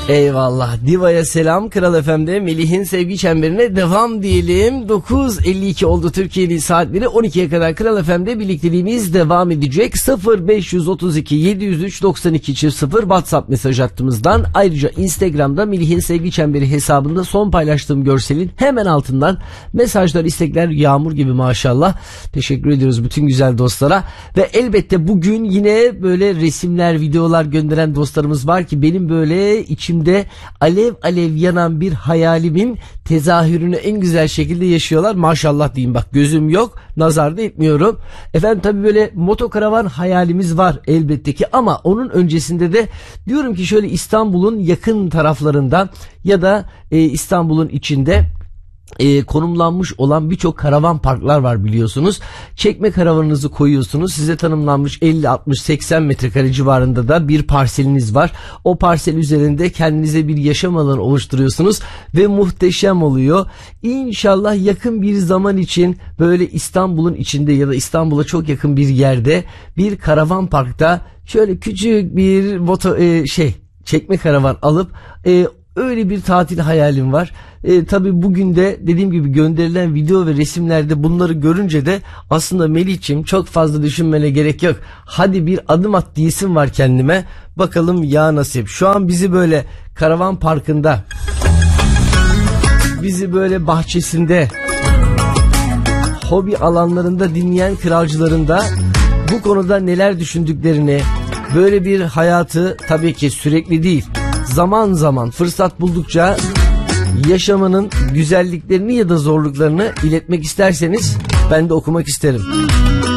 Eyvallah. Diva'ya selam. Kral FM'de Melih'in sevgi çemberine devam diyelim. 9.52 oldu Türkiye'li saatleri. 12'ye kadar Kral FM'de birlikteliğimiz devam edecek. 0532 703 92 0 WhatsApp mesaj hattımızdan. Ayrıca Instagram'da Melih'in sevgi çemberi hesabında son paylaştığım görselin hemen altından mesajlar, istekler yağmur gibi maşallah. Teşekkür ediyoruz bütün güzel dostlara. Ve elbette bugün yine böyle resimler, videolar gönderen dostlarımız var ki benim böyle içimde alev alev yanan bir hayalimin tezahürünü en güzel şekilde yaşıyorlar. Maşallah diyeyim, bak gözüm yok, nazar da etmiyorum. Efendim tabii böyle motokaravan hayalimiz var elbette ki, ama onun öncesinde de diyorum ki şöyle İstanbul'un yakın taraflarında ya da İstanbul'un içinde konumlanmış olan birçok karavan parklar var biliyorsunuz. Çekme karavanınızı koyuyorsunuz. Size tanımlanmış 50, 60, 80 metrekare civarında da bir parseliniz var. O parsel üzerinde kendinize bir yaşam alanı oluşturuyorsunuz ve muhteşem oluyor. İnşallah yakın bir zaman için böyle İstanbul'un içinde ya da İstanbul'a çok yakın bir yerde bir karavan parkta şöyle küçük bir çekme karavan alıp öyle bir tatil hayalim var. Tabii bugün de dediğim gibi gönderilen video ve resimlerde bunları görünce de aslında Melih'ciğim çok fazla düşünmene gerek yok. Hadi bir adım at diyesim var kendime. Bakalım ya nasip. Şu an bizi böyle karavan parkında, bizi böyle bahçesinde, hobi alanlarında dinleyen kralcıların da bu konuda neler düşündüklerini, böyle bir hayatı tabii ki sürekli değil, zaman zaman fırsat buldukça yaşamanın güzelliklerini ya da zorluklarını iletmek isterseniz ben de okumak isterim.